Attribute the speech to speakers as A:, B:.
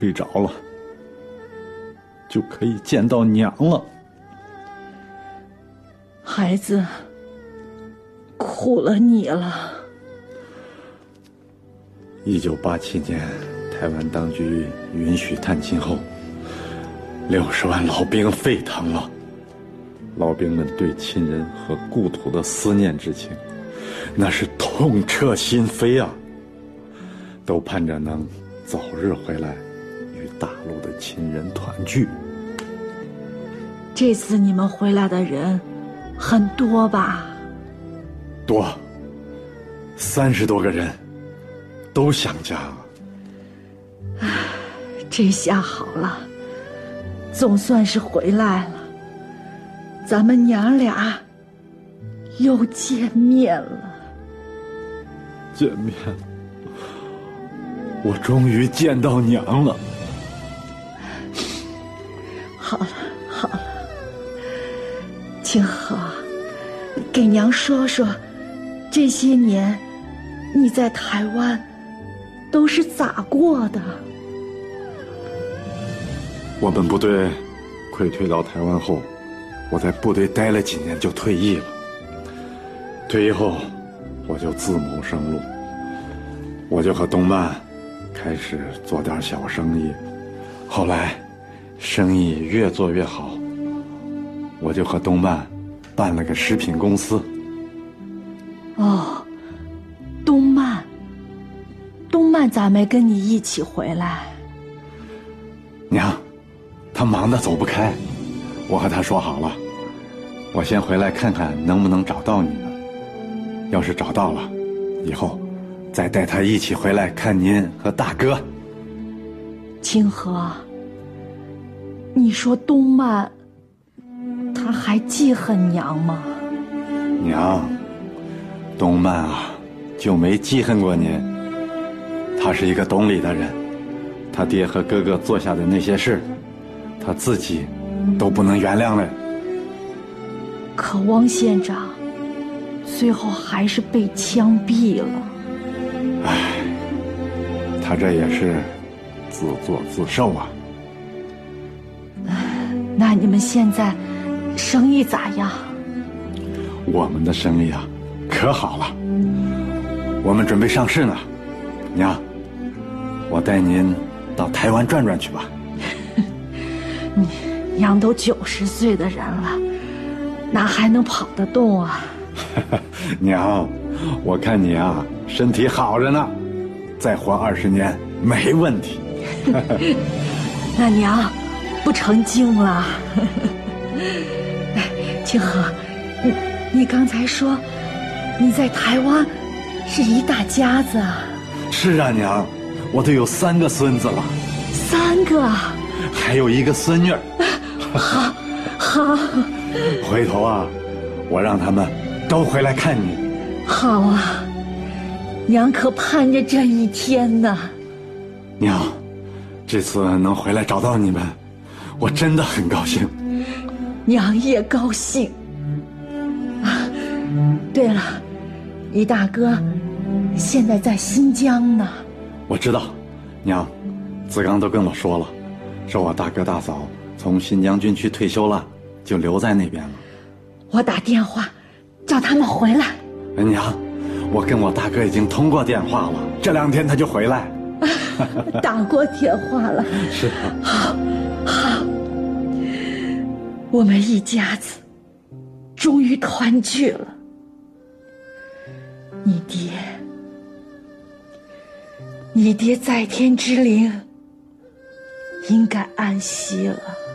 A: 睡着了，就可以见到娘了。
B: 孩子，苦了你了。
A: 1987年，台湾当局允许探亲后，60万老兵沸腾了。老兵们对亲人和故土的思念之情，那是痛彻心扉啊！都盼着能早日回来，与大陆的亲人团聚。
B: 这次你们回来的人很多吧？
A: 多，30多个人，都想家。
B: 这下好了，总算是回来了。咱们娘俩又见面了。
A: 见面，我终于见到娘了。
B: 好了好了，清河，给娘说说，这些年你在台湾都是咋过的？
A: 我们部队溃退到台湾后，我在部队待了几年就退役了。退役后，我就自谋生路，我就和东曼开始做点小生意。后来，生意越做越好，我就和东曼办了个食品公司。
B: 哦，东曼咋没跟你一起回来？
A: 娘，他忙得走不开，我和他说好了，我先回来看看能不能找到你们。要是找到了，以后再带他一起回来看您和大哥。
B: 清河，你说东曼他还记恨娘吗？
A: 娘，东曼啊，就没记恨过您。他是一个懂理的人，他爹和哥哥做下的那些事，他自己都不能原谅了。
B: 可汪县长最后还是被枪毙了。
A: 唉，他这也是自作自受啊。
B: 那你们现在生意咋样？
A: 我们的生意啊，可好了，我们准备上市呢。娘，我带您到台湾转转去吧。
B: 娘都90岁的人了，哪还能跑得动啊？
A: 娘，我看你啊，身体好着呢，再活20年没问题。
B: 那娘不成精了。清河，你刚才说你在台湾是一大家子啊？
A: 是啊，娘，我都有3个孙子了。
B: 3个？
A: 还有1个孙女。
B: 好，好。
A: 回头啊，我让他们都回来看你。
B: 好啊，娘可盼着这一天呢。
A: 娘，这次能回来找到你们，我真的很高兴。
B: 娘也高兴。啊，对了，你大哥现在在新疆呢。
A: 我知道，娘，子刚都跟我说了，说我大哥大嫂从新疆军区退休了，就留在那边了。
B: 我打电话叫他们回来。
A: 娘，我跟我大哥已经通过电话了，这2天他就回来。
B: 打过电话了。
A: 是啊。
B: 好，好，我们一家子终于团聚了。你爹在天之灵应该安息了。